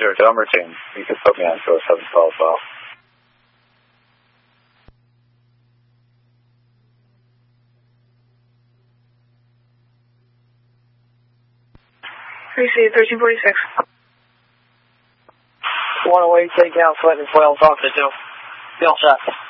Roger, Delmer team. You can put me on to a 712 as well. 1346. 108, take down, Sweating 12, talk to 2. Be all set.